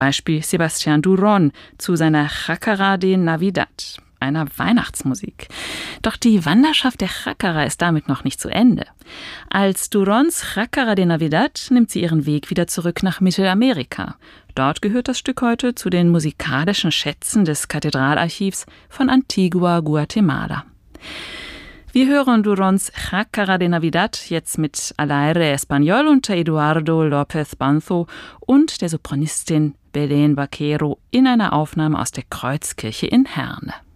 Beispiel Sebastián Durón zu seiner Chácara de Navidad, einer Weihnachtsmusik. Doch die Wanderschaft der Chácara ist damit noch nicht zu Ende. Als Duróns Chácara de Navidad nimmt sie ihren Weg wieder zurück nach Mittelamerika. Dort gehört das Stück heute zu den musikalischen Schätzen des Kathedralarchivs von Antigua, Guatemala. Wir hören Duróns Chácara de Navidad jetzt mit Al Aire Español unter Eduardo López Banzo und der Sopranistin Belén Vaquero in einer Aufnahme aus der Kreuzkirche in Herne.